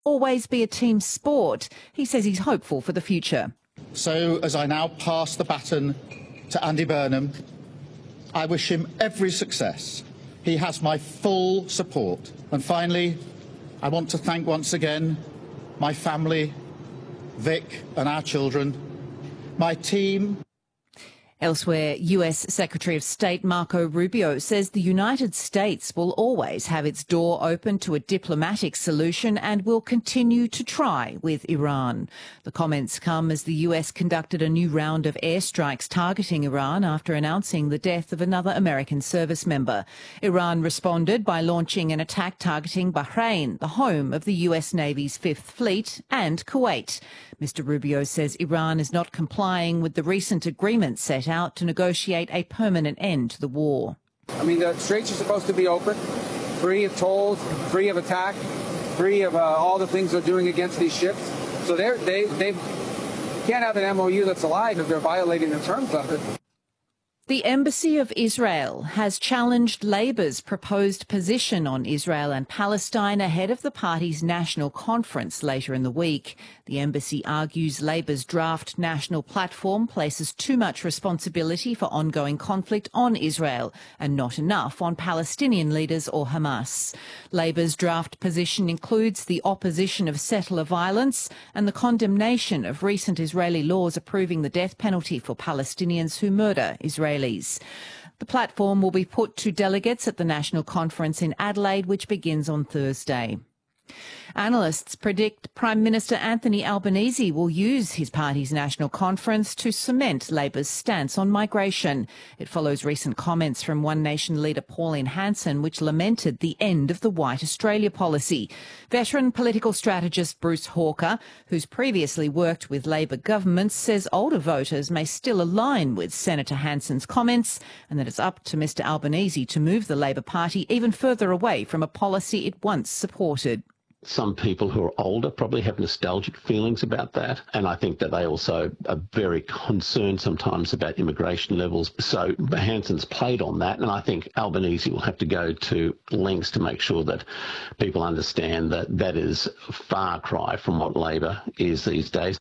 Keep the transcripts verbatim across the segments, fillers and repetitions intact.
always be a team sport. He says he's hopeful for the future. So, as I now pass the baton to Andy Burnham, I wish him every success. He has my full support. And finally, I want to thank once again my family, Vic and our children, my team. Elsewhere, U S Secretary of State Marco Rubio says the United States will always have its door open to a diplomatic solution and will continue to try with Iran. The comments come as the U S conducted a new round of airstrikes targeting Iran after announcing the death of another American service member. Iran responded by launching an attack targeting Bahrain, the home of the U S Navy's Fifth Fleet, and Kuwait. Mister Rubio says Iran is not complying with the recent agreement set out to negotiate a permanent end to the war. I mean, the straits are supposed to be open, free of tolls, free of attack, free of uh, all the things they're doing against these ships. So they're, they they can't have an M O U that's alive if they're violating the terms of it. The Embassy of Israel has challenged Labor's proposed position on Israel and Palestine ahead of the party's national conference later in the week. The embassy argues Labor's draft national platform places too much responsibility for ongoing conflict on Israel and not enough on Palestinian leaders or Hamas. Labor's draft position includes the opposition of settler violence and the condemnation of recent Israeli laws approving the death penalty for Palestinians who murder Israelis. The platform will be put to delegates at the National Conference in Adelaide, which begins on Thursday. Analysts predict Prime Minister Anthony Albanese will use his party's national conference to cement Labor's stance on migration. It follows recent comments from One Nation leader Pauline Hanson, which lamented the end of the White Australia policy. Veteran political strategist Bruce Hawker, who's previously worked with Labor governments, says older voters may still align with Senator Hanson's comments and that it's up to Mr Albanese to move the Labor Party even further away from a policy it once supported. Some people who are older probably have nostalgic feelings about that, and I think that they also are very concerned sometimes about immigration levels. So Hanson's played on that, and I think Albanese will have to go to lengths to make sure that people understand that that is a far cry from what Labor is these days.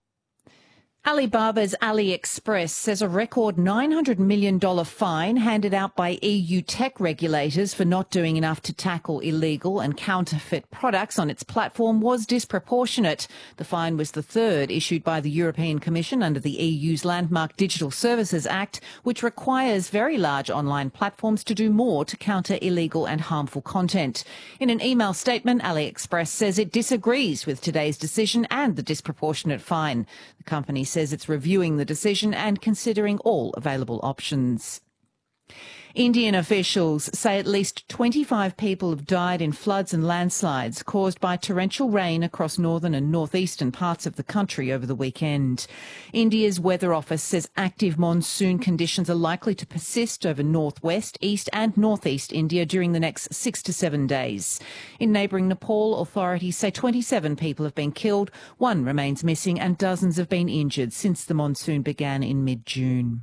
Alibaba's AliExpress says a record nine hundred million dollars fine handed out by E U tech regulators for not doing enough to tackle illegal and counterfeit products on its platform was disproportionate. The fine was the third issued by the European Commission under the E U's landmark Digital Services Act, which requires very large online platforms to do more to counter illegal and harmful content. In an email statement, AliExpress says it disagrees with today's decision and the disproportionate fine. The company says it's reviewing the decision and considering all available options. Indian officials say at least twenty-five people have died in floods and landslides caused by torrential rain across northern and northeastern parts of the country over the weekend. India's Weather Office says active monsoon conditions are likely to persist over northwest, east and northeast India during the next six to seven days. In neighbouring Nepal, authorities say twenty-seven people have been killed, one remains missing and dozens have been injured since the monsoon began in mid-June.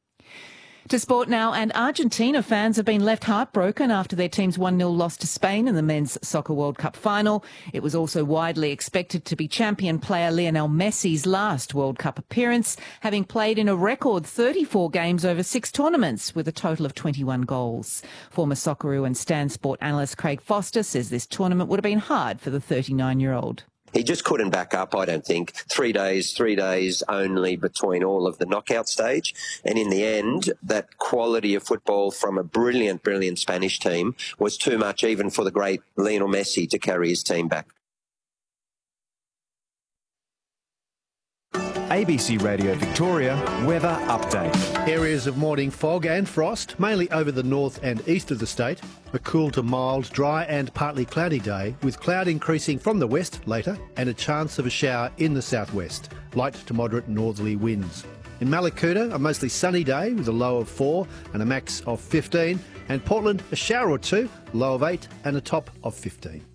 To sport now, and Argentina fans have been left heartbroken after their team's one nil loss to Spain in the Men's Soccer World Cup final. It was also widely expected to be champion player Lionel Messi's last World Cup appearance, having played in a record thirty-four games over six tournaments with a total of twenty-one goals. Former Socceroo and Stan Sport analyst Craig Foster says this tournament would have been hard for the thirty-nine-year-old. He just couldn't back up, I don't think. Three days, three days only between all of the knockout stage. And in the end, that quality of football from a brilliant, brilliant Spanish team was too much even for the great Lionel Messi to carry his team back. A B C Radio Victoria weather update. Areas of morning fog and frost, mainly over the north and east of the state. A cool to mild, dry and partly cloudy day, with cloud increasing from the west later and a chance of a shower in the southwest. Light to moderate northerly winds. In Mallacoota, a mostly sunny day with a low of four and a max of fifteen. And Portland, a shower or two, low of eight and a top of fifteen.